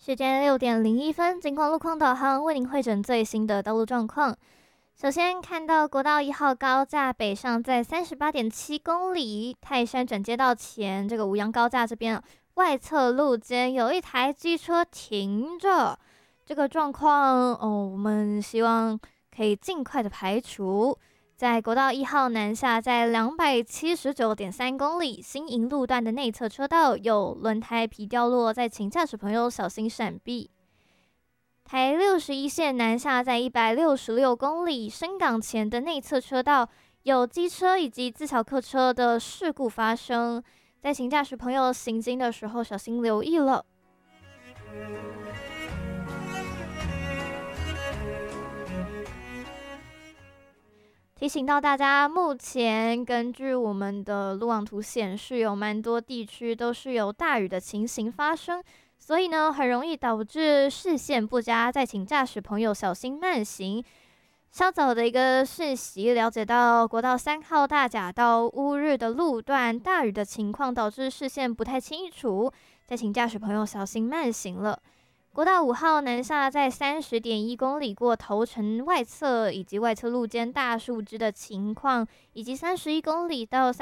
时间6点01分，警况路况导航为您汇整最新的道路状况。首先看到国道1号高架北上在38.7公里，泰山转接道前这个五杨高架这边外侧路肩有一台机车停着，这个状况我们希望可以尽快的排除。在国道1号南下，在279.3公里新营路段的内侧车道有轮胎皮掉落，再请驾驶朋友小心闪避。台61线南下，在166公里深港前的内侧车道有机车以及自小客车的事故发生，在请驾驶朋友行经的时候小心留意了。提醒到大家，目前根据我们的路网图显示，有蛮多地区都是有大雨的情形发生，所以呢，很容易导致视线不佳，再请驾驶朋友小心慢行。稍早的一个讯息，了解到国道3号大甲到乌日的路段大雨的情况，导致视线不太清楚，再请驾驶朋友小心慢行了。国道5号南下，在30.1公里过头城外侧以及外侧路肩大树枝的情况，以及31公里到